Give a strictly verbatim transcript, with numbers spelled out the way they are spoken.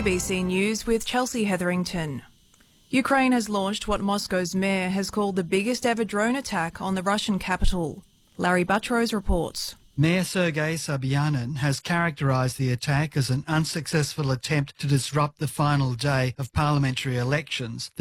B C News with Chelsea Hetherington. Ukraine has launched what Moscow's mayor has called the biggest ever drone attack on the Russian capital. Larry Buttrose reports. Mayor Sergei Sobyanin has characterised the attack as an unsuccessful attempt to disrupt the final day of parliamentary elections.